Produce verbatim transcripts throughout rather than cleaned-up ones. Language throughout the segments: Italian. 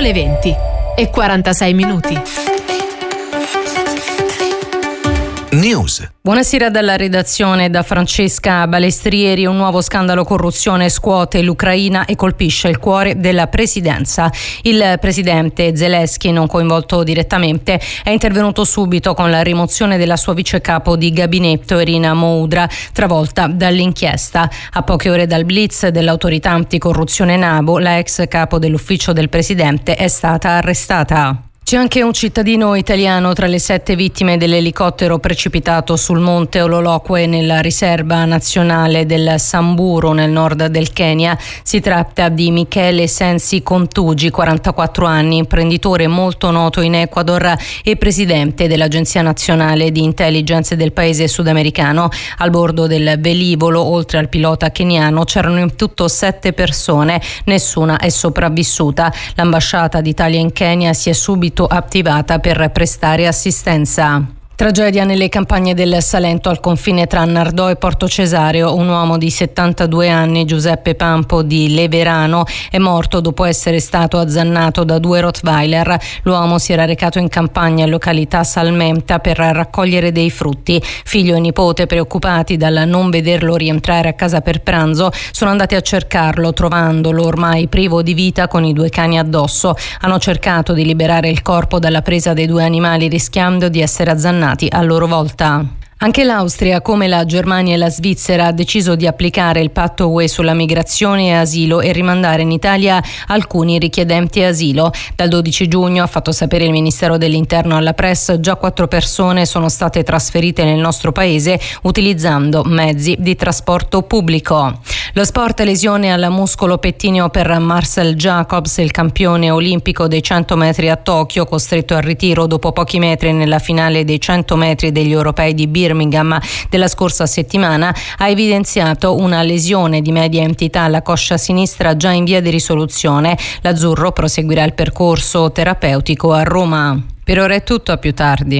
le venti e quarantasei minuti. News. Buonasera dalla redazione, da Francesca Balestrieri. Un nuovo scandalo corruzione scuote l'Ucraina e colpisce il cuore della presidenza. Il presidente Zelensky, non coinvolto direttamente, è intervenuto subito con la rimozione della sua vice capo di gabinetto Irina Moudra, travolta dall'inchiesta. A poche ore dal blitz dell'autorità anticorruzione NABU, la ex capo dell'ufficio del presidente è stata arrestata. C'è anche un cittadino italiano tra le sette vittime dell'elicottero precipitato sul monte Ololokwe nella riserva nazionale del Samburu nel nord del Kenya. Si tratta di Michele Sensi Contugi, quarantaquattro anni, imprenditore molto noto in Ecuador e presidente dell'Agenzia Nazionale di Intelligence del paese sudamericano. Al bordo del velivolo, oltre al pilota keniano, c'erano in tutto sette persone, nessuna è sopravvissuta. L'ambasciata d'Italia in Kenya si è subito attivata per prestare assistenza. Tragedia nelle campagne del Salento al confine tra Nardò e Porto Cesareo. Un uomo di settantadue anni, Giuseppe Pampo di Leverano, è morto dopo essere stato azzannato da due Rottweiler. L'uomo si era recato in campagna in località Salmenta per raccogliere dei frutti. Figlio e nipote, preoccupati dal non vederlo rientrare a casa per pranzo, sono andati a cercarlo, trovandolo ormai privo di vita con i due cani addosso. Hanno cercato di liberare il corpo dalla presa dei due animali, rischiando di essere azzannati a loro volta. Anche l'Austria, come la Germania e la Svizzera, ha deciso di applicare il patto U E sulla migrazione e asilo e rimandare in Italia alcuni richiedenti asilo. Dal dodici giugno, ha fatto sapere il Ministero dell'Interno alla Press, già quattro persone sono state trasferite nel nostro paese utilizzando mezzi di trasporto pubblico. Lo sport, lesione al muscolo pettineo per Marcel Jacobs, il campione olimpico dei cento metri a Tokyo, costretto al ritiro dopo pochi metri nella finale dei cento metri degli europei di Birmingham della scorsa settimana. Ha evidenziato una lesione di media entità alla coscia sinistra già in via di risoluzione. L'azzurro proseguirà il percorso terapeutico a Roma. Per ora è tutto, a più tardi.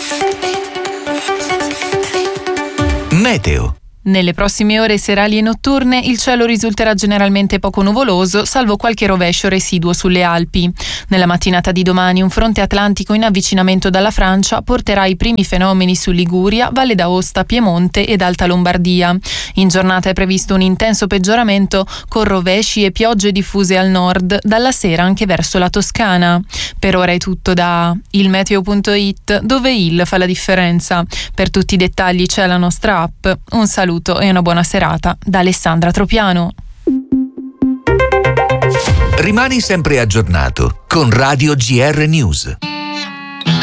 Meteo. Nelle prossime ore serali e notturne il cielo risulterà generalmente poco nuvoloso, salvo qualche rovescio residuo sulle Alpi. Nella mattinata di domani un fronte atlantico in avvicinamento dalla Francia porterà i primi fenomeni su Liguria, Valle d'Aosta, Piemonte ed Alta Lombardia. In giornata è previsto un intenso peggioramento con rovesci e piogge diffuse al nord, dalla sera anche verso la Toscana. Per ora è tutto da il meteo punto it, dove il fa la differenza. Per tutti i dettagli c'è la nostra app. Un saluto e una buona serata da Alessandra Tropiano. Rimani sempre aggiornato con Radio G R News.